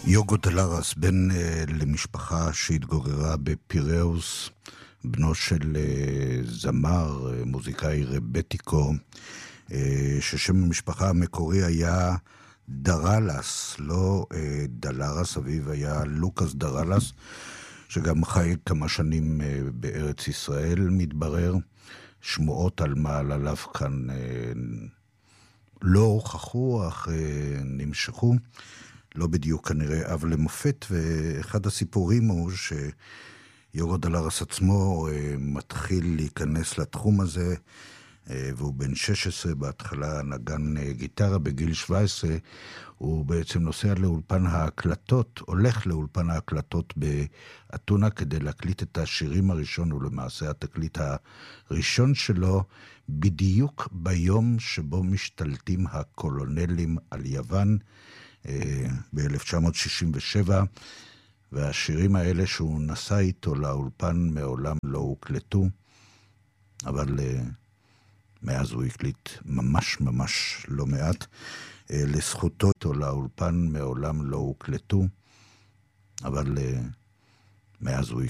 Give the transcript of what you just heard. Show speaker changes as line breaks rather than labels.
יוגו דלרס, בן למשפחה שהתגוררה בפיראוס, בנו של זמר, מוזיקאי רבטיקו, ששם המשפחה המקורי היה דרלס, לא דלרס, אביו היה לוקאס דרלס, שגם חי כמה שנים בארץ ישראל, מתברר. שמועות על מעלליו כאן לא הוכחו, אך נמשכו. לא בדיוק כנראה אב למופת, ואחד הסיפורים הוא שיוגו דלרס עצמו מתחיל להיכנס לתחום הזה, והוא בן 16, בהתחלה נגן גיטרה, בגיל 17 הוא בעצם נוסע לאולפן ההקלטות, הולך לאולפן ההקלטות באתונה כדי להקליט את השירים הראשון, ולמעשה התקליט הראשון שלו, בדיוק ביום שבו משתלטים הקולונלים על יוון, ב-1967, והשירים האלה שהוא נסע איתו לאולפן מעולם לא הוקלטו, אבל מאז הוא הקליט ממש ממש לא מעט. לזכותו איתו לאולפן מעולם לא הוקלטו, אבל מאז הוא